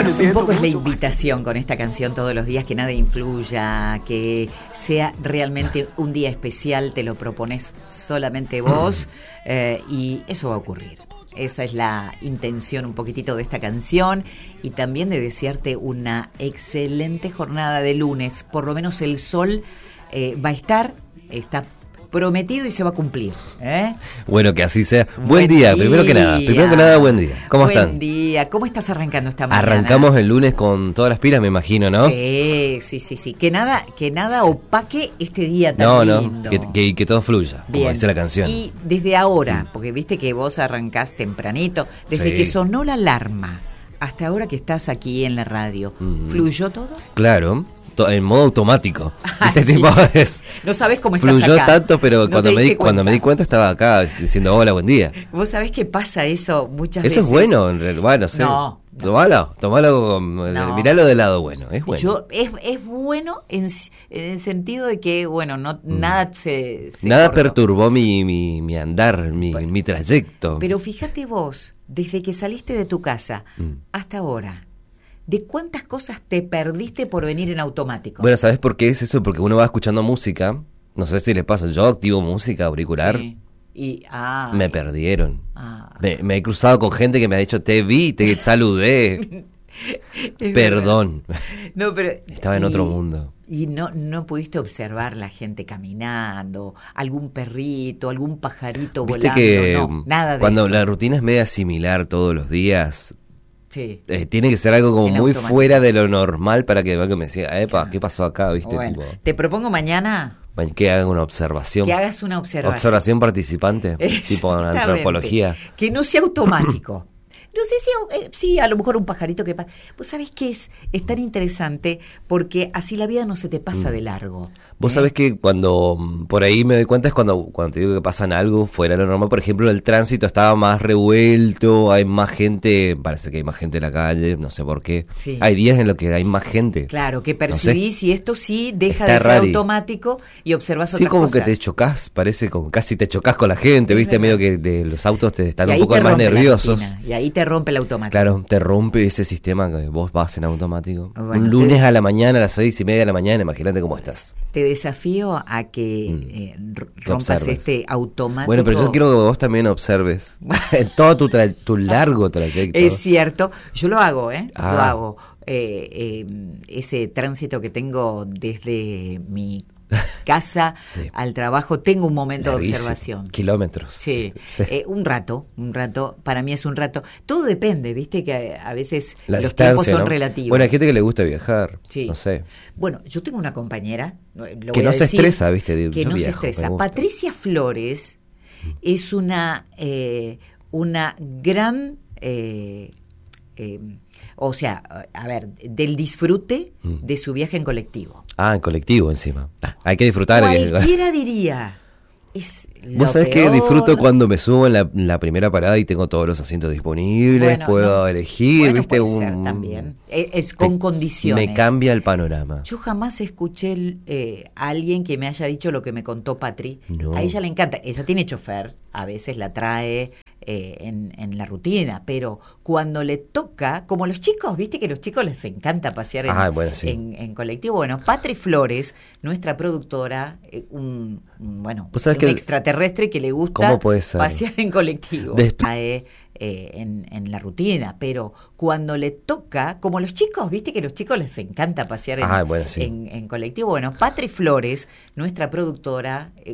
Bueno, un poco es la invitación con esta canción todos los días, que nada influya, que sea realmente un día especial, te lo propones solamente vos y eso va a ocurrir. Esa es la intención un poquitito de esta canción y también de desearte una excelente jornada de lunes. Por lo menos el sol va a está prometido y se va a cumplir. Bueno, que así sea. Buen día, primero que nada, buen día. ¿Cómo están? Buen día, ¿cómo estás arrancando esta mañana? Arrancamos el lunes con todas las pilas, me imagino, ¿no? Sí. Que nada opaque este día tan lindo. Que todo fluya, bien, como dice la canción. Y desde ahora, porque viste que vos arrancás tempranito, desde que sonó la alarma hasta ahora que estás aquí en la radio, ¿fluyó todo? Claro. En modo automático. Sí. Tipo es, no sabés cómo estás fluyó acá. Tanto, pero no cuando me di cuenta estaba acá diciendo hola, buen día. Vos sabés que pasa eso muchas veces. veces. Eso es bueno, en realidad. Bueno, sé. No. Tomalo, miralo del lado bueno. Es bueno. Es bueno en el sentido de que, bueno, nada se nada cortó. Perturbó mi andar, mi trayecto. Pero fíjate vos, desde que saliste de tu casa hasta ahora, ¿de cuántas cosas te perdiste por venir en automático? Bueno, ¿sabes por qué es eso? Porque uno va escuchando música. No sé si les pasa. Yo activo música auricular. Sí. Me perdieron. Me he cruzado con gente que me ha dicho, te vi, te saludé. Perdón. No, pero estaba en otro mundo. Y no pudiste observar la gente caminando, algún perrito, algún pajarito ¿viste volando, que nada de cuando eso. La rutina es media similar todos los días? Sí. Tiene que ser algo como en muy automático. Fuera de lo normal para que me diga, epa, ¿qué pasó acá? ¿Viste? Bueno, tipo, te propongo mañana que hagan una observación. que hagas una observación. Observación participante, tipo en antropología. Que no sea automático. No sé si a lo mejor un pajarito que pasa. Vos sabés que es tan interesante porque así la vida no se te pasa de largo. Vos sabés que cuando por ahí me doy cuenta es cuando te digo que pasan algo fuera de lo normal. Por ejemplo, el tránsito estaba más revuelto, hay más gente, parece que hay más gente en la calle, no sé por qué. Sí. Hay días en los que hay más gente. Claro, que percibís y esto sí deja está de ser rari. automático y observás sí, otras como cosas. que te chocás, parece como casi te chocás con la gente, ¿viste? Medio que de los autos te están y un poco más nerviosos. Y ahí te rompe el automático. Claro, te rompe ese sistema que vos vas en automático. Bueno, un lunes a la mañana, a las 6:30 de la mañana, imagínate cómo estás. Te desafío a que rompas este automático. Bueno, pero yo quiero que vos también observes en todo tu largo trayecto. Es cierto, yo lo hago, Lo hago. Ese tránsito que tengo desde mi casa al trabajo, tengo un momento de observación. Kilómetros. Sí. Un rato, para mí es un rato. Todo depende, viste que a veces los tiempos son relativos. Bueno, hay gente que le gusta viajar, no sé. Bueno, yo tengo una compañera que no se estresa, viste, que no se estresa. Patricia Flores es una gran o sea, a ver, del disfrute de su viaje en colectivo. En colectivo encima. Hay que disfrutar. Cualquiera diría. Vos sabés que disfruto cuando me subo en la primera parada y tengo todos los asientos disponibles, puedo elegir, ¿viste? Puede ser también. Es con condiciones. Me cambia el panorama. Yo jamás escuché a alguien que me haya dicho lo que me contó Patri. No. A ella le encanta. Ella tiene chofer, a veces la trae en la rutina, pero cuando le toca, como los chicos, viste que a los chicos les encanta pasear en colectivo. Bueno, Patri Flores, nuestra productora, un extraterrestre que le gusta pasear en colectivo. En la rutina, pero cuando le toca, como los chicos, viste que a los chicos les encanta pasear en colectivo. Bueno, Patri Flores, nuestra productora,